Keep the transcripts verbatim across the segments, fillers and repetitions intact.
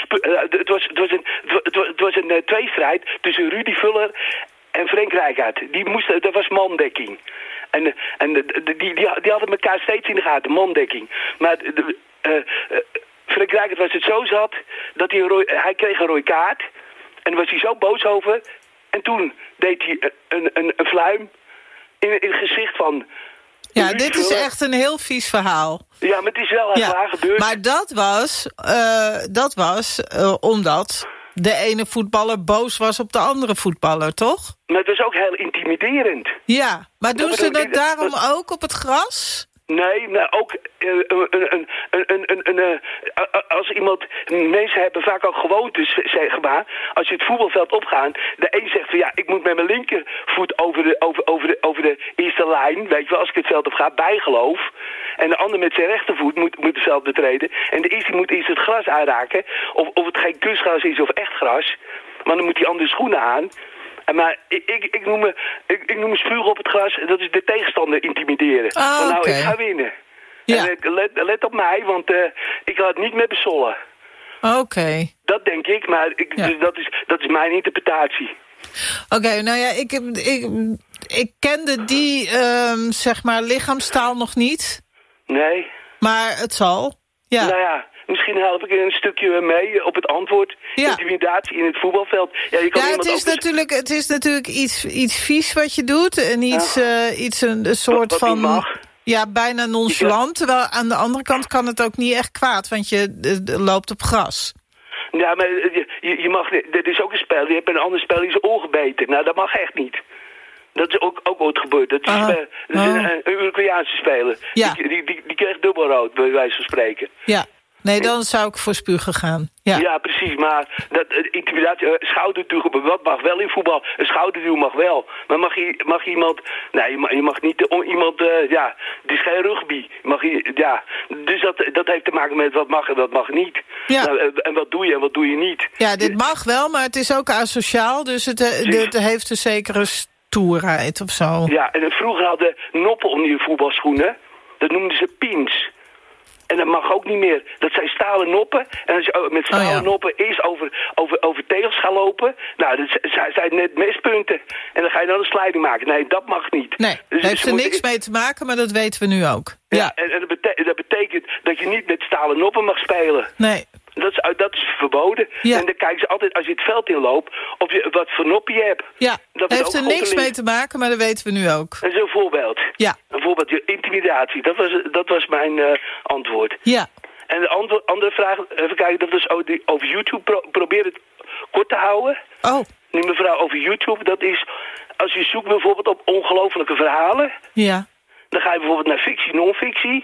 uh, het was, het was een, het was, het was een uh, tweestrijd tussen Rudy Vuller en Frank Rijkaard. Die moesten, dat was mandekking. En, uh, en uh, die, die, die hadden elkaar steeds in de gaten, mandekking. Maar uh, uh, uh, Frank Rijkaard was het zo zat dat hij, een rooi, hij kreeg een rode kaart. En daar was hij zo boos over. En toen deed hij een, een, een fluim in, in het gezicht van... Ja, dit is echt een heel vies verhaal. Ja, maar het is wel echt ja. waar gebeurd. Maar dat was, uh, dat was uh, omdat de ene voetballer boos was op de andere voetballer, toch? Maar het was ook heel intimiderend. Ja, maar doen dat ze dat ik, daarom dat, ook op het gras? Nee, maar ook uh, een, een, een, een, een, een, uh, als iemand... Mensen hebben vaak ook gewoontes, zeg maar. Als je het voetbalveld opgaat, de een zegt van ja, ik moet met mijn linkervoet over de, over, over de, over de eerste lijn, weet je wel, als ik het veld op ga, bijgeloof. En de ander met zijn rechtervoet moet, moet het veld betreden. En de eerste moet eerst het gras aanraken, of, of het geen kunstgras is of echt gras. Maar dan moet die andere schoenen aan. Maar ik, ik, ik, noem me, ik, ik noem me spugen op het gras, dat is de tegenstander intimideren. Ah, van, nou, okay. ik ga winnen. Ja. En let, let op mij, want uh, ik ga het niet met bezollen. Oké. Okay. Dat denk ik, maar ik, ja. dus dat, is, dat is mijn interpretatie. Oké, okay, nou ja, ik, ik, ik kende die, um, zeg maar, lichaamstaal nog niet. Nee. Maar het zal, ja. Nou ja. Misschien help ik er een stukje mee op het antwoord. Ja. Intimidatie in het voetbalveld. Ja, je kan ja het, is ook natuurlijk, het is natuurlijk iets, iets vies wat je doet. En iets, ja. uh, iets een, een soort wat, wat van... Ja, bijna nonchalant. Terwijl aan de andere kant kan het ook niet echt kwaad. Want je uh, loopt op gras. Ja, maar je, je mag... Dit is ook een spel. Je hebt een ander spel, die is oor gebeten. Nou, dat mag echt niet. Dat is ook, ook ooit gebeurd. Dat is, uh, dat is uh. een, een Uruguayaanse speler. Ja. Die, die, die, die kreeg dubbelrood, bij wijze van spreken. Ja. Nee, dan zou ik voor spugen gaan. Ja, ja precies. Maar dat, intimidatie, uh, schouderduw, wat mag wel in voetbal? Een schouderduw mag wel. Maar mag je, mag je iemand... Nee, je mag, je mag niet uh, iemand... Uh, ja, het is geen rugby. Mag je, ja. Dus dat, dat heeft te maken met wat mag en wat mag niet. Ja. Nou, uh, en wat doe je en wat doe je niet. Ja, dit mag wel, maar het is ook asociaal. Dus het, uh, het heeft een zekere stoerheid of zo. Ja, en vroeger hadden noppen om die voetbalschoenen. Dat noemden ze pins. En dat mag ook niet meer. Dat zijn stalen noppen. En als je met stalen oh, ja. noppen eerst over, over, over tegels gaat lopen... Nou, dat zijn net mespunten. En dan ga je dan een slijding maken. Nee, dat mag niet. Nee, dus heeft er niks mee te maken, maar dat weten we nu ook. Ja, ja en, en dat, betekent, dat betekent dat je niet met stalen noppen mag spelen. Nee. Dat is, dat is verboden. Ja. En dan kijken ze altijd, als je het veld inloopt, of je wat voor noppen je hebt. Ja, dat heeft er niks mee te maken, maar dat weten we nu ook. Dat is een voorbeeld. Ja. Een voorbeeld, intimidatie. Dat was, dat was mijn uh, antwoord. Ja. En de andere, andere vraag, even kijken, dat was over YouTube. Pro, probeer het kort te houden. Oh. Nu mevrouw, over YouTube, dat is, als je zoekt bijvoorbeeld op ongelofelijke verhalen. Ja. Dan ga je bijvoorbeeld naar fictie, non-fictie.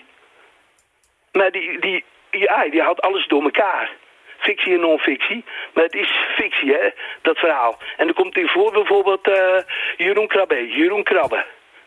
Maar die... die Ja, die houdt alles door elkaar. Fictie en non-fictie. Maar het is fictie, hè, dat verhaal. En er komt in voor bijvoorbeeld uh, Jeroen Krabbe. Jeroen Krabbe.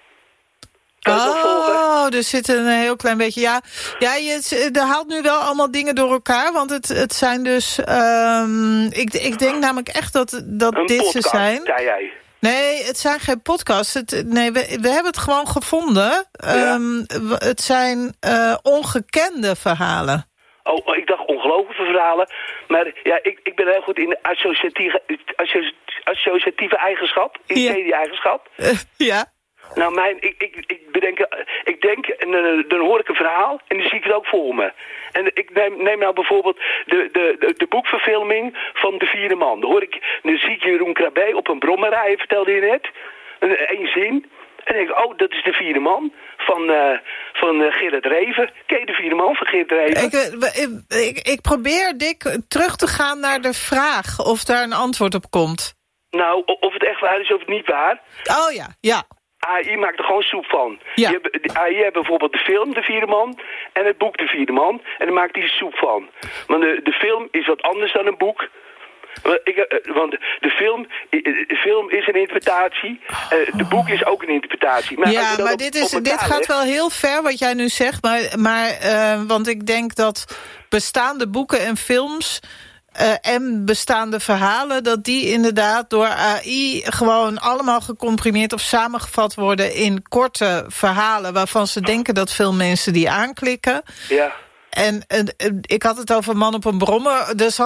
Kan je oh, volgen? Er zit een heel klein beetje... Ja, ja je, er haalt nu wel allemaal dingen door elkaar. Want het, het zijn dus... Um, ik, ik denk namelijk echt dat, dat een dit podcast, ze zijn. zei jij. Nee, het zijn geen podcasts. Het, nee, we, we hebben het gewoon gevonden. Ja. Um, het zijn uh, ongekende verhalen. Oh, ik dacht ongelooflijke verhalen. Maar ja, ik, ik ben heel goed in de associatieve, associatieve eigenschap. In ja. die eigenschap. Uh, ja. Nou, mijn, ik, ik, ik bedenk, ik denk, en uh, dan hoor ik een verhaal en dan zie ik het ook voor me. En ik neem, neem nou bijvoorbeeld de, de, de, de boekverfilming van De Vierde Man. Dan hoor ik, dan zie ik Jeroen Krabbe op een brommer rijden, vertelde je net. Eén zin. En dan denk ik, oh, dat is De Vierde Man van, uh, van uh, Gerrit Reven. Ken je De Vierde Man van Gerrit Reven? Ik, ik, ik, ik probeer, Dick, terug te gaan naar de vraag of daar een antwoord op komt. Nou, of het echt waar is of het niet waar. Oh ja, ja. A I maakt er gewoon soep van. Ja. Je hebt, A I heeft bijvoorbeeld de film De Vierde Man en het boek De Vierde Man. En daar maakt hij soep van. Want de, de film is wat anders dan een boek. Ik, want de film, de film is een interpretatie. De boek is ook een interpretatie. Maar ja, maar op, dit, is, dit gaat wel heel ver wat jij nu zegt. Maar, maar uh, want ik denk dat bestaande boeken en films... Uh, en bestaande verhalen, dat die inderdaad door A I gewoon allemaal gecomprimeerd of samengevat worden in korte verhalen waarvan ze denken dat veel mensen die aanklikken. Ja. En uh, ik had het over Man op een brommer. Er zal